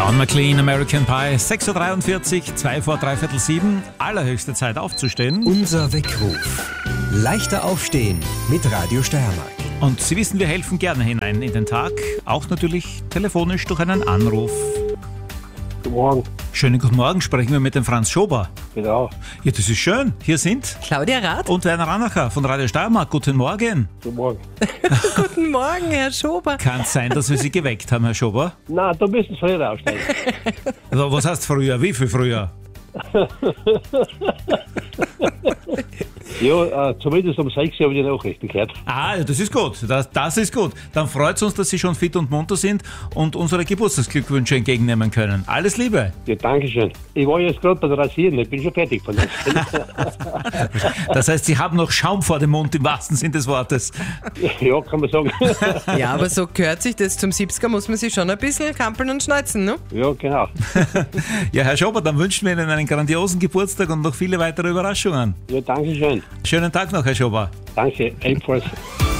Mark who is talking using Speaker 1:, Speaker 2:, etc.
Speaker 1: Don McLean, American Pie, 6.43 Uhr, 2 vor 7:15, allerhöchste Zeit aufzustehen.
Speaker 2: Unser Weckruf. Leichter aufstehen mit Radio Steiermark.
Speaker 1: Und Sie wissen, wir helfen gerne hinein in den Tag, auch natürlich telefonisch durch einen Anruf.
Speaker 3: Guten Morgen.
Speaker 1: Schönen guten Morgen, sprechen wir mit dem Franz Schober.
Speaker 3: Genau.
Speaker 1: Ja, das ist schön. Hier sind
Speaker 4: Claudia Rath.
Speaker 1: und Werner Ranacher von Radio Steiermark. Guten Morgen.
Speaker 3: Guten Morgen.
Speaker 4: Guten Morgen, Herr Schober.
Speaker 1: Kann es sein, dass wir Sie geweckt haben, Herr Schober?
Speaker 3: Nein, da müssen Sie früher aufsteigen.
Speaker 1: Also, was heißt früher? Wie viel früher?
Speaker 3: Ja, zumindest um 6 Uhr habe ich die Nachrichten gehört.
Speaker 1: Ah, das ist gut. Das ist gut. Dann freut es uns, dass Sie schon fit und munter sind und unsere Geburtstagsglückwünsche entgegennehmen können. Alles Liebe.
Speaker 3: Ja, danke schön. Ich war jetzt gerade beim Rasieren, ich bin schon fertig von das.
Speaker 1: Das heißt, Sie haben noch Schaum vor dem Mund im wahrsten Sinn des Wortes.
Speaker 3: Ja, kann man sagen.
Speaker 4: Ja, aber so gehört sich das zum 70er, muss man sich schon ein bisschen kampeln und schneuzen, ne?
Speaker 3: Ja, genau.
Speaker 1: Ja, Herr Schober, dann wünschen wir Ihnen einen grandiosen Geburtstag und noch viele weitere Überraschungen.
Speaker 3: Ja, danke schön.
Speaker 1: Schönen Tag noch, Herr Schober.
Speaker 3: Danke, ebenfalls.